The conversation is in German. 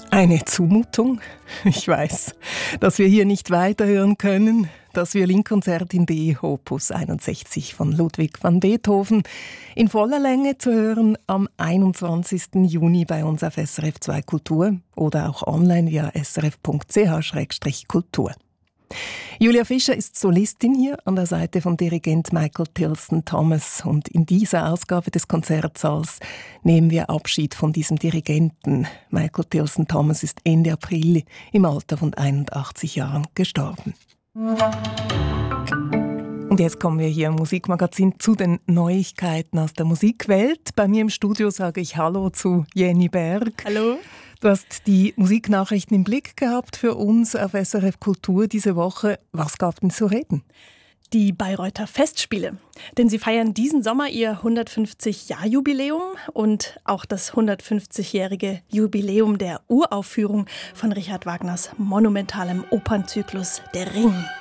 Eine Zumutung? Ich weiß, dass wir hier nicht weiterhören können. Das Violinkonzert in B, Opus 61 von Ludwig van Beethoven, in voller Länge zu hören am 21. Juni bei uns auf SRF 2 Kultur oder auch online via srf.ch/kultur. Julia Fischer ist Solistin hier an der Seite von Dirigent Michael Tilson Thomas. Und in dieser Ausgabe des Konzertsaals nehmen wir Abschied von diesem Dirigenten. Michael Tilson Thomas ist Ende April im Alter von 81 Jahren gestorben. Und jetzt kommen wir hier im Musikmagazin zu den Neuigkeiten aus der Musikwelt. Bei mir im Studio sage ich Hallo zu Jenny Berg. Hallo. Du hast die Musiknachrichten im Blick gehabt für uns auf SRF Kultur diese Woche. Was gab denn zu reden? Die Bayreuther Festspiele. Denn sie feiern diesen Sommer ihr 150-Jahr-Jubiläum und auch das 150-jährige Jubiläum der Uraufführung von Richard Wagners monumentalem Opernzyklus Der Ring.